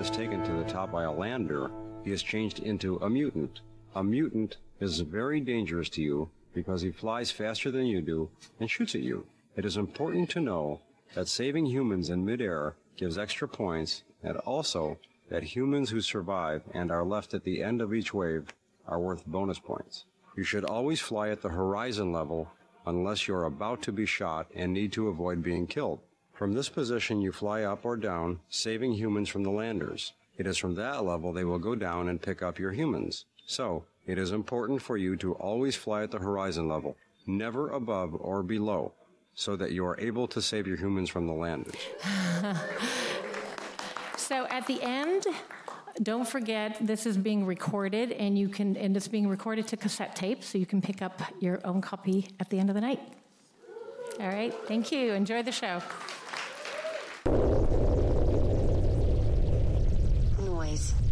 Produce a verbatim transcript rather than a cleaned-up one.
is taken to the top by a lander, he is changed into a mutant. A mutant is very dangerous to you because he flies faster than you do and shoots at you. It is important to know that saving humans in midair gives extra points, and also that humans who survive and are left at the end of each wave are worth bonus points. You should always fly at the horizon level unless you're about to be shot and need to avoid being killed. From this position, you fly up or down, saving humans from the landers. It is from that level they will go down and pick up your humans. So, it is important for you to always fly at the horizon level, never above or below, so that you are able to save your humans from the landers. So at the end, don't forget this is being recorded, and you can and it's being recorded to cassette tape, so you can pick up your own copy at the end of the night. All right, thank you. Enjoy the show. Noise.